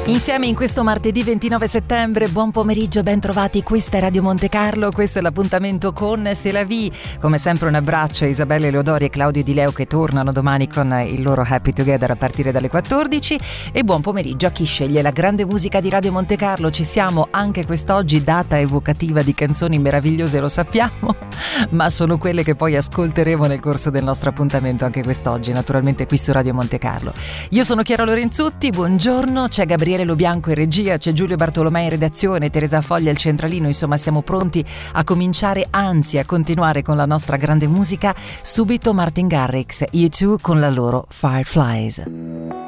Insieme in questo martedì 29 settembre, buon pomeriggio, ben trovati, questa è Radio Monte Carlo, questo è l'appuntamento con C'est la vie. Come sempre un abbraccio a Isabella Eleodori e Claudio Di Leo che tornano domani con il loro Happy Together a partire dalle 14 e buon pomeriggio a chi sceglie la grande musica di Radio Monte Carlo. Ci siamo anche quest'oggi, data evocativa di canzoni meravigliose, lo sappiamo, ma sono quelle che poi ascolteremo nel corso del nostro appuntamento anche quest'oggi, naturalmente qui su Radio Monte Carlo. Io sono Chiara Lorenzutti, buongiorno, c'è Gabriele Lo Bianco in regia, c'è Giulio Bartolomei in redazione, Teresa Foglia al centralino, insomma siamo pronti a cominciare, anzi a continuare con la nostra grande musica. Subito Martin Garrix, U2 con la loro Fireflies.